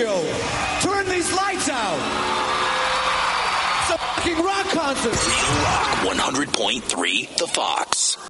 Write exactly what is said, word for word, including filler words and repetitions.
studio. Turn these lights out. It's a fucking rock concert. Real Rock one hundred point three, The Fox.